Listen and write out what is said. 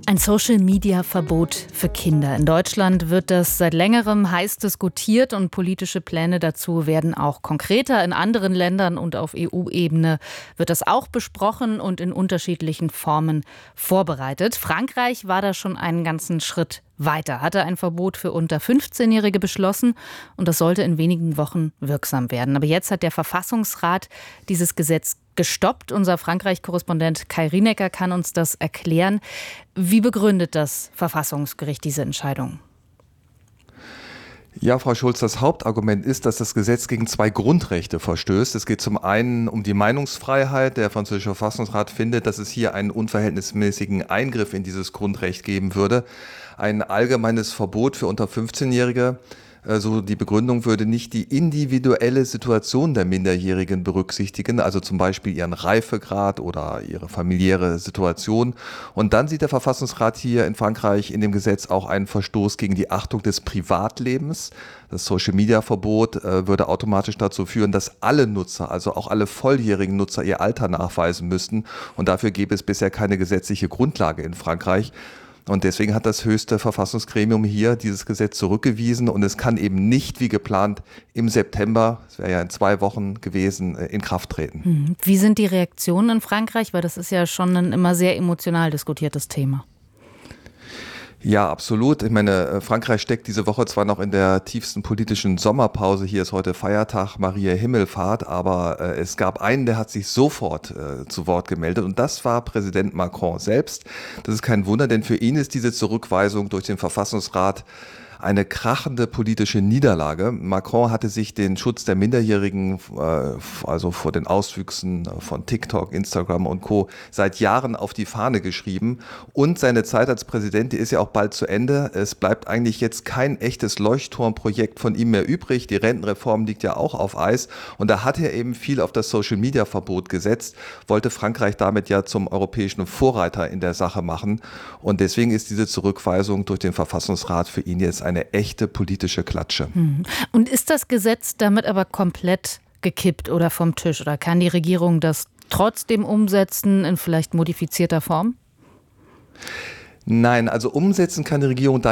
Ein Social-Media-Verbot für Kinder. In Deutschland wird das seit längerem heiß diskutiert und politische Pläne dazu werden auch konkreter. In anderen Ländern und auf EU-Ebene wird das auch besprochen und in unterschiedlichen Formen vorbereitet. Frankreich war da schon einen ganzen Schritt weiter, hatte ein Verbot für unter 15-Jährige beschlossen und das sollte in wenigen Wochen wirksam werden. Aber jetzt hat der Verfassungsrat dieses Gesetz gestoppt. Unser Frankreich-Korrespondent Kai Rinecker kann uns das erklären. Wie begründet das Verfassungsgericht diese Entscheidung? Ja, Frau Schulz, das Hauptargument ist, dass das Gesetz gegen zwei Grundrechte verstößt. Es geht zum einen um die Meinungsfreiheit. Der französische Verfassungsrat findet, dass es hier einen unverhältnismäßigen Eingriff in dieses Grundrecht geben würde. Ein allgemeines Verbot für unter 15-Jährige, so die Begründung, würde nicht die individuelle Situation der Minderjährigen berücksichtigen, also zum Beispiel ihren Reifegrad oder ihre familiäre Situation. Und dann sieht der Verfassungsrat hier in Frankreich in dem Gesetz auch einen Verstoß gegen die Achtung des Privatlebens. Das Social-Media-Verbot würde automatisch dazu führen, dass alle Nutzer, also auch alle volljährigen Nutzer, ihr Alter nachweisen müssten. Und dafür gäbe es bisher keine gesetzliche Grundlage in Frankreich. Und deswegen hat das höchste Verfassungsgremium hier dieses Gesetz zurückgewiesen und es kann eben nicht wie geplant im September, das wäre ja in 2 Wochen gewesen, in Kraft treten. Wie sind die Reaktionen in Frankreich? Weil das ist ja schon ein immer sehr emotional diskutiertes Thema. Ja, absolut. Ich meine, Frankreich steckt diese Woche zwar noch in der tiefsten politischen Sommerpause. Hier ist heute Feiertag, Maria Himmelfahrt, aber es gab einen, der hat sich sofort zu Wort gemeldet und das war Präsident Macron selbst. Das ist kein Wunder, denn für ihn ist diese Zurückweisung durch den Verfassungsrat eine krachende politische Niederlage. Macron hatte sich den Schutz der Minderjährigen, also vor den Auswüchsen von TikTok, Instagram und Co. seit Jahren auf die Fahne geschrieben. Und seine Zeit als Präsident, die ist ja auch bald zu Ende. Es bleibt eigentlich jetzt kein echtes Leuchtturmprojekt von ihm mehr übrig. Die Rentenreform liegt ja auch auf Eis. Und da hat er eben viel auf das Social-Media-Verbot gesetzt, wollte Frankreich damit ja zum europäischen Vorreiter in der Sache machen. Und deswegen ist diese Zurückweisung durch den Verfassungsrat für ihn jetzt eine echte politische Klatsche. Und ist das Gesetz damit aber komplett gekippt oder vom Tisch? Oder kann die Regierung das trotzdem umsetzen in vielleicht modifizierter Form? Nein, also umsetzen kann die Regierung da